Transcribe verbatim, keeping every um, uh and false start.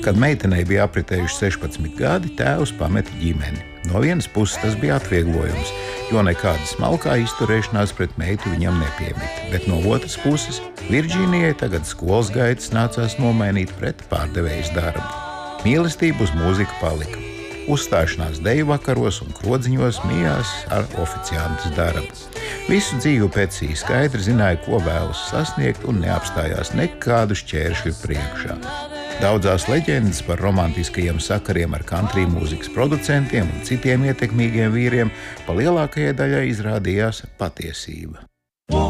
Kad meitenei bija apritējuši sešpadsmit gadi, tēvs pameta ģimeni. No vienas puses tas bija atvieglojums, jo nekāda smalkā izturēšanās pret meitu viņam nepiemita, bet no otras puses Virdžīnijai tagad skolas gaitas nācās nomainīt pret pārdevējas darbu. Mīlestība uz mūziku palika. Uzstāšanās deju vakaros un krodziņos mijās ar oficiantes darbu. Visu dzīvi Petsija skaidri zināja, ko vēlas sasniegt un neapstājās nekādu šķēršļu priekšā. Daudzās leģendas par romantiskajiem sakariem ar country mūzikas producentiem un citiem ietekmīgiem vīriem pa lielākajai daļai izrādījās patiesība.